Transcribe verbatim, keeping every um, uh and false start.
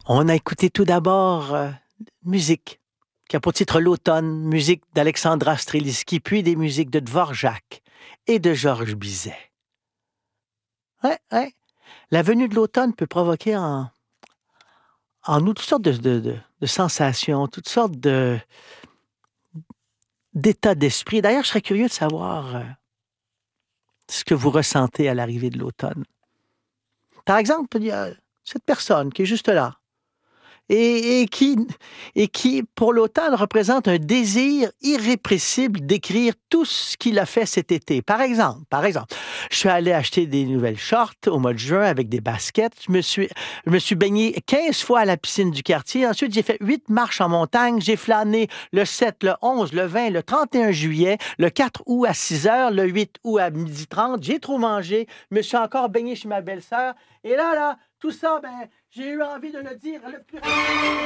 On a écouté tout d'abord euh, musique, qui a pour titre L'Automne, musique d'Alexandra Strelitzky, puis des musiques de Dvorak et de Georges Bizet. Ouais, ouais. La venue de l'automne peut provoquer en, en nous toutes sortes de, de- de- de sensations, toutes sortes de, d'états d'esprit. D'ailleurs, je serais curieux de savoir euh, ce que vous ressentez à l'arrivée de l'automne. Par exemple, il y a cette personne qui est juste là, et, et qui, et qui, pour l'automne, représente un désir irrépressible d'écrire tout ce qu'il a fait cet été. Par exemple, par exemple, je suis allé acheter des nouvelles shorts au mois de juin avec des baskets. Je me suis, je me suis baigné quinze fois à la piscine du quartier. Ensuite, j'ai fait huit marches en montagne. J'ai flâné le sept, le onze, le vingt, le trente et un juillet, le quatre août à six heures, le huit août à midi trente. J'ai trop mangé. Je me suis encore baigné chez ma belle-sœur. Et là, là, tout ça, ben, j'ai eu envie de le dire le plus rapidement.